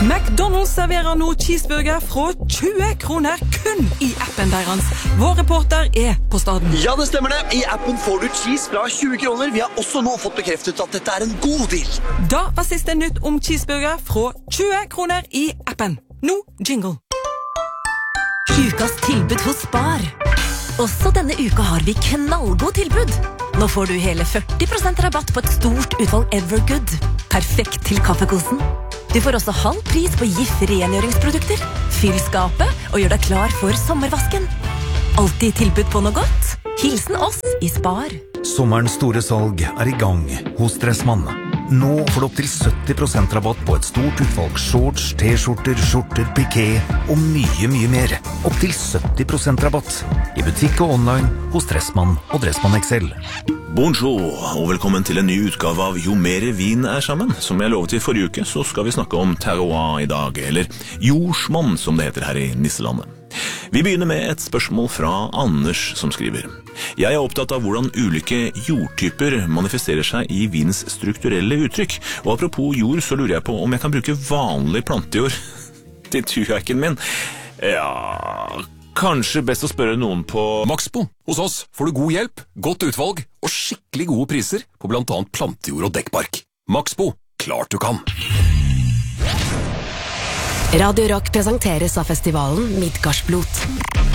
McDonald's serverer nå cheeseburger fra 20 kroner kun i appen deres. Vår reporter på staden. Ja, det stemmer det. I appen får du cheese fra 20 kroner. Vi har også nå fått bekreftet at dette en god deal. Da var siste nytt om cheeseburger fra 20 kroner i appen. Nå jingle. Ukas tilbud hos Spar. Også denne uka har vi knallgod tilbud. Nå får du hele 40% rabatt på et stort utvalg Evergood. Perfekt til kaffekosen. Du får også halv pris på GIF rengjøringsprodukter. Fyll skapet og gjør deg klar for sommervasken. Alltid tilbud på noe godt. Hilsen oss i Spar. Sommerens store salg i gang hos Dressmann. Nå får du opp til 70% rabatt på et stort utvalg shorts, t-skjorter, skjorter, piké og mye mer. Opp til 70% rabatt i butikk og online hos Dressmann og Dressmann XL. Bonjour, og velkommen til en ny utgave av Jo mer vin sammen. Som jeg lovet i forrige uke, så skal vi snakke om terroir i dag, eller jordsmonn som det heter her i Nisselandet. Vi begynner med et spørsmål fra Anders som skriver. Jeg er opptatt av hvordan ulike jordtyper manifesterer seg i vinens strukturelle uttrykk. Og apropos jord, så lurer jeg på om jeg kan bruke vanlig plantejord til turjakken min. Ja, kanskje best å spørre noen på Maxbo. Hos oss får du god hjelp, godt utvalg og skikkelig gode priser på blant annet plantejord og dekkbark. Maxbo, klart du kan. Radio Rock presenteres av festivalen Midgardsblot.